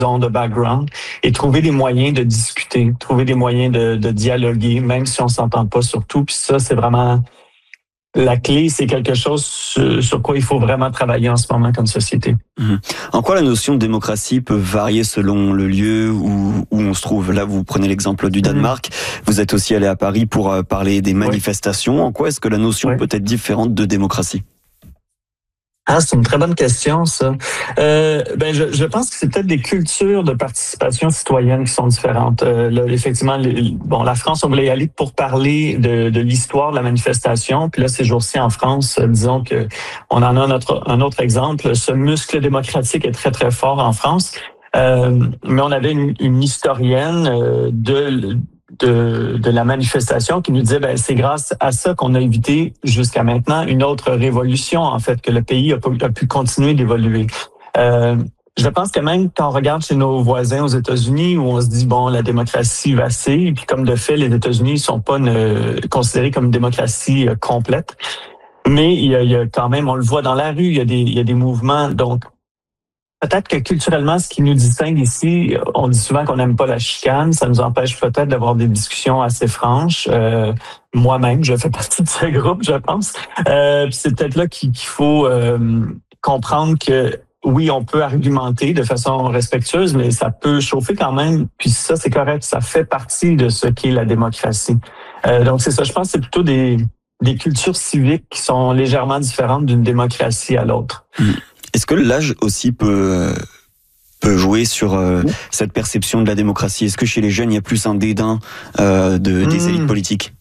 de background et trouver des moyens de discuter, trouver des moyens de dialoguer, même si on s'entend pas sur tout. Puis ça, c'est vraiment la clé, c'est quelque chose sur quoi il faut vraiment travailler en ce moment comme société. En quoi la notion de démocratie peut varier selon le lieu où on se trouve? Là, vous prenez l'exemple du Danemark. Vous êtes aussi allé à Paris pour parler des manifestations. En quoi est-ce que la notion peut être différente de démocratie? C'est une très bonne question, ça. Je pense que c'est peut-être des cultures de participation citoyenne qui sont différentes. Là, effectivement, la France, on voulait y aller pour parler de l'histoire de la manifestation. Puis là, ces jours-ci en France, disons que on en a un autre exemple. Ce muscle démocratique est très, très fort en France. Mais on avait une historienne de la manifestation qui nous disait c'est grâce à ça qu'on a évité jusqu'à maintenant une autre révolution, en fait, que le pays a pu continuer d'évoluer. Je pense que même quand on regarde chez nos voisins aux États-Unis où on se dit la démocratie vacille, et puis comme de fait les États-Unis sont pas considérés comme une démocratie complète, mais il y a quand même, on le voit dans la rue, il y a des mouvements. Donc peut-être que culturellement, ce qui nous distingue ici, on dit souvent qu'on n'aime pas la chicane. Ça nous empêche peut-être d'avoir des discussions assez franches. Moi-même, je fais partie de ce groupe, je pense. C'est peut-être là qu'il faut comprendre que oui, on peut argumenter de façon respectueuse, mais ça peut chauffer quand même. Puis ça, c'est correct. Ça fait partie de ce qu'est la démocratie. Donc c'est ça. Je pense que c'est plutôt des cultures civiques qui sont légèrement différentes d'une démocratie à l'autre. Est-ce que l'âge aussi peut jouer sur cette perception de la démocratie? Est-ce que chez les jeunes, il y a plus un dédain des élites politiques?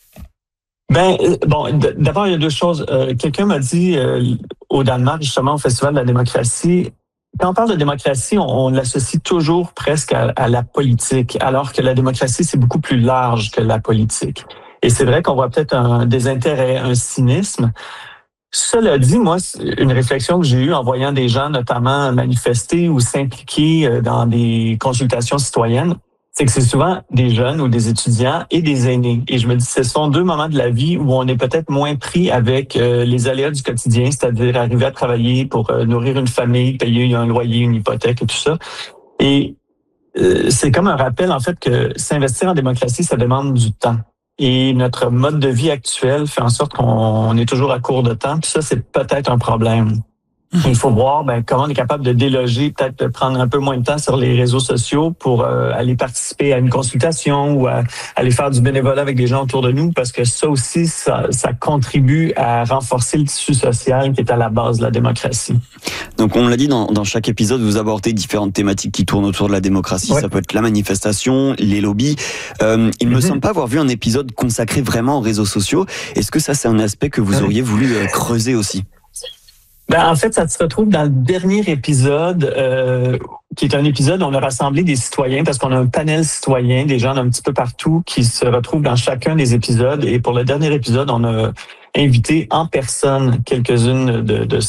D'abord, il y a deux choses. Quelqu'un m'a dit au Danemark, justement, au Festival de la démocratie, quand on parle de démocratie, on l'associe toujours presque à la politique, alors que la démocratie, c'est beaucoup plus large que la politique. Et c'est vrai qu'on voit peut-être un désintérêt, un cynisme. Cela dit, moi, une réflexion que j'ai eue en voyant des gens notamment manifester ou s'impliquer dans des consultations citoyennes, c'est que c'est souvent des jeunes ou des étudiants et des aînés. Et je me dis, ce sont deux moments de la vie où on est peut-être moins pris avec les aléas du quotidien, c'est-à-dire arriver à travailler pour nourrir une famille, payer un loyer, une hypothèque et tout ça. Et c'est comme un rappel, en fait, que s'investir en démocratie, ça demande du temps. Et notre mode de vie actuel fait en sorte qu'on est toujours à court de temps. Puis ça, c'est peut-être un problème. Il faut voir comment on est capable de déloger, peut-être de prendre un peu moins de temps sur les réseaux sociaux pour aller participer à une consultation ou aller faire du bénévolat avec des gens autour de nous, parce que ça aussi, ça contribue à renforcer le tissu social qui est à la base de la démocratie. Donc on l'a dit, dans chaque épisode, vous abordez différentes thématiques qui tournent autour de la démocratie. Ça peut être la manifestation, les lobbies. Il me semble pas avoir vu un épisode consacré vraiment aux réseaux sociaux. Est-ce que ça, c'est un aspect que vous auriez voulu creuser aussi? En fait, ça se retrouve dans le dernier épisode, qui est un épisode où on a rassemblé des citoyens, parce qu'on a un panel citoyen, des gens d'un petit peu partout qui se retrouvent dans chacun des épisodes. Et pour le dernier épisode, on a invité en personne quelques-uns de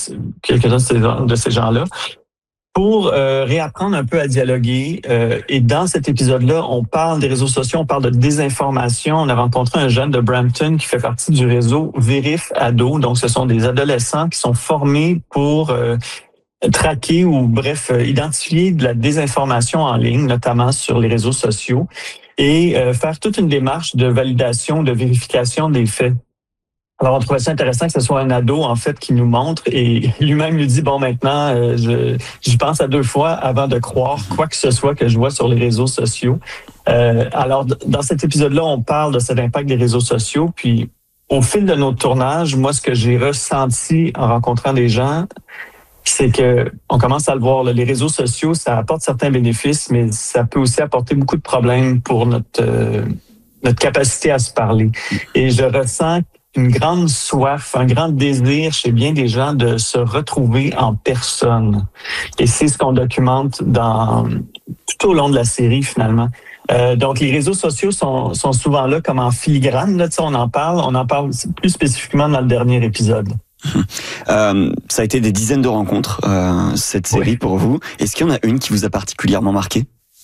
ces gens-là pour réapprendre un peu à dialoguer. Et dans cet épisode-là, on parle des réseaux sociaux, on parle de désinformation. On a rencontré un jeune de Brampton qui fait partie du réseau Vérif Ado. Donc, ce sont des adolescents qui sont formés pour traquer ou bref, identifier de la désinformation en ligne, notamment sur les réseaux sociaux, et faire toute une démarche de validation, de vérification des faits. Alors, on trouvait ça intéressant que ce soit un ado, en fait, qui nous montre, et lui-même lui dit, maintenant, j'y pense à deux fois avant de croire quoi que ce soit que je vois sur les réseaux sociaux. Alors, dans cet épisode-là, on parle de cet impact des réseaux sociaux, puis au fil de notre tournage, moi, ce que j'ai ressenti en rencontrant des gens, c'est que on commence à le voir, là, les réseaux sociaux, ça apporte certains bénéfices, mais ça peut aussi apporter beaucoup de problèmes pour notre capacité à se parler. Et je ressens une grande soif, un grand désir chez bien des gens de se retrouver en personne. Et c'est ce qu'on documente tout au long de la série, finalement. Donc, les réseaux sociaux sont souvent là comme en filigrane. Là, on en parle plus spécifiquement dans le dernier épisode. Ça a été des dizaines de rencontres, cette série pour vous. Est-ce qu'il y en a une qui vous a particulièrement marqué?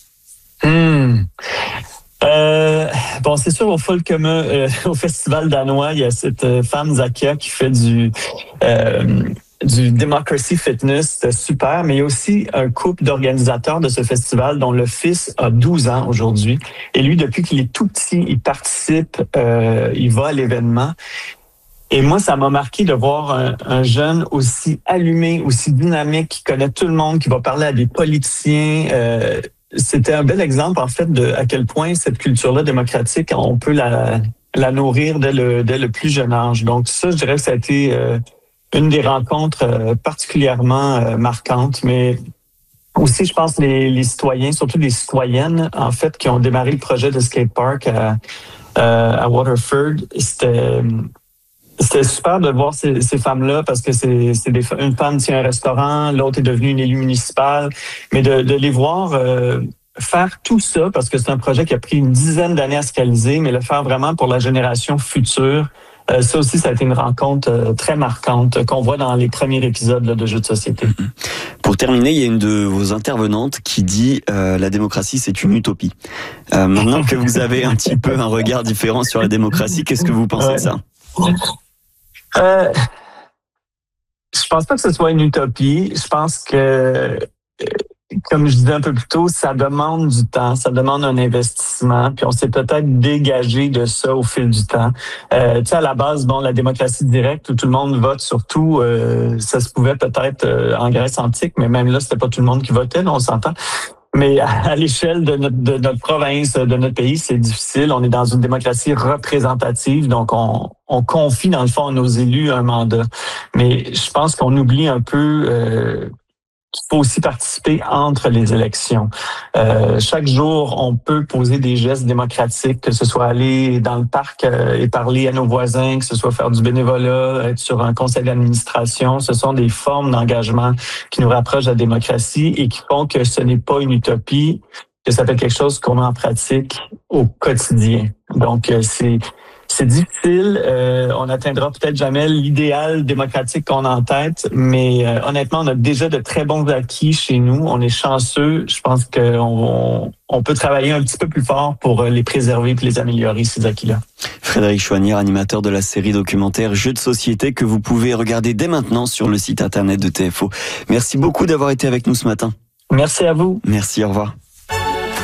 C'est sûr, au Folkeme, au Festival danois, il y a cette femme Zakia qui fait du Democracy Fitness, c'était super, mais il y a aussi un couple d'organisateurs de ce festival dont le fils a 12 ans aujourd'hui. Et lui, depuis qu'il est tout petit, il participe, il va à l'événement. Et moi, ça m'a marqué de voir un jeune aussi allumé, aussi dynamique, qui connaît tout le monde, qui va parler à des politiciens. C'était un bel exemple, en fait, de à quel point cette culture-là démocratique, on peut la nourrir dès le plus jeune âge. Donc ça, je dirais que ça a été une des rencontres particulièrement marquantes. Mais aussi, je pense, les citoyens, surtout les citoyennes, en fait, qui ont démarré le projet de skatepark à Waterford, c'était super de voir ces femmes-là parce que une femme tient un restaurant, l'autre est devenue une élue municipale, mais de les voir faire tout ça parce que c'est un projet qui a pris une dizaine d'années à se réaliser, mais le faire vraiment pour la génération future. Ça aussi, ça a été une rencontre très marquante qu'on voit dans les premiers épisodes là, de Jeux de société. Pour terminer, il y a une de vos intervenantes qui dit la démocratie, c'est une utopie. Maintenant que vous avez un petit peu un regard différent sur la démocratie, qu'est-ce que vous pensez de ça? Je pense pas que ce soit une utopie. Je pense que, comme je disais un peu plus tôt, ça demande du temps, ça demande un investissement, puis on s'est peut-être dégagé de ça au fil du temps. Tu sais, à la base, la démocratie directe où tout le monde vote sur tout, ça se pouvait peut-être en Grèce antique, mais même là, c'était pas tout le monde qui votait, là, on s'entend. Mais à l'échelle de notre province, de notre pays, c'est difficile. On est dans une démocratie représentative, donc on confie dans le fond à nos élus un mandat. Mais je pense qu'on oublie un peu qu'il faut aussi participer entre les élections. Chaque jour, on peut poser des gestes démocratiques, que ce soit aller dans le parc et parler à nos voisins, que ce soit faire du bénévolat, être sur un conseil d'administration. Ce sont des formes d'engagement qui nous rapprochent de la démocratie et qui font que ce n'est pas une utopie, que ça fait quelque chose qu'on met en pratique au quotidien. Donc, c'est difficile. On n'atteindra peut-être jamais l'idéal démocratique qu'on a en tête, mais honnêtement, on a déjà de très bons acquis chez nous. On est chanceux. Je pense qu'on peut travailler un petit peu plus fort pour les préserver et les améliorer, ces acquis-là. Frédéric Chouanière, animateur de la série documentaire Jeux de société que vous pouvez regarder dès maintenant sur le site internet de TFO. Merci beaucoup d'avoir été avec nous ce matin. Merci à vous. Merci, au revoir.